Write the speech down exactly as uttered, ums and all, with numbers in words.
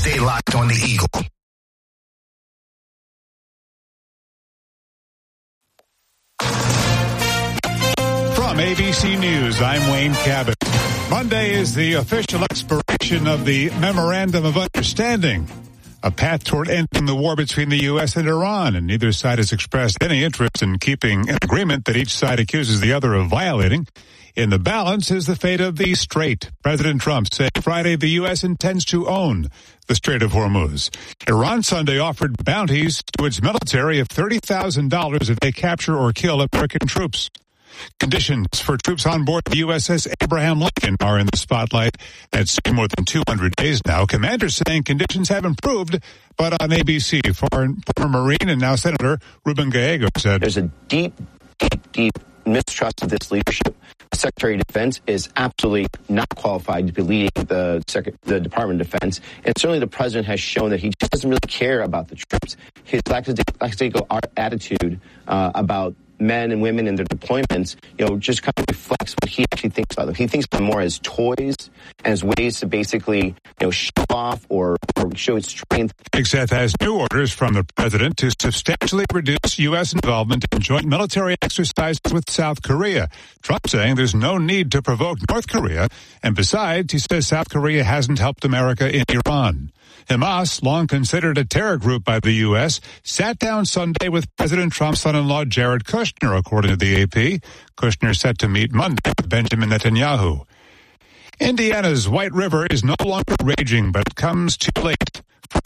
Stay locked on the Eagle. From A B C News, I'm Wayne Cabot. Monday is the official expiration of the Memorandum of Understanding, a path toward ending the war between the U S and Iran, and neither side has expressed any interest in keeping an agreement that each side accuses the other of violating. In the balance is the fate of the Strait. President Trump said Friday the U S intends to own the Strait of Hormuz. Iran Sunday offered bounties to its military of thirty thousand dollars if they capture or kill American troops. Conditions for troops on board the U S S Abraham Lincoln are in the spotlight. It's more than two hundred days now. Commanders saying conditions have improved, but on A B C, foreign, former Marine and now Senator Ruben Gallego said, "There's a deep, deep, deep mistrust of this leadership. The Secretary of Defense is absolutely not qualified to be leading the, Sec- the Department of Defense. And certainly the President has shown that he just doesn't really care about the troops. His lackadaisical attitude uh, about men and women and their deployments, you know, just kind of reflects what he actually thinks about them. He thinks of them more as toys and as ways to basically, you know, show off or, or show its strength." Exeth has new orders from the president to substantially reduce U S involvement in joint military exercises with South Korea. Trump saying there's no need to provoke North Korea, and besides, he says South Korea hasn't helped America in Iran. Hamas, long considered a terror group by the U S, sat down Sunday with President Trump's son-in-law Jared Kushner, according to the A P. Kushner set to meet Monday with Benjamin Netanyahu. Indiana's White River is no longer raging, but it comes too late.